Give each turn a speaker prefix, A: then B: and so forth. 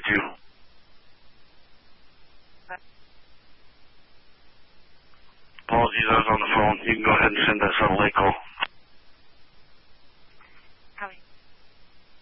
A: 2. Apologies, I was on the phone. You can go ahead and send that satellite call.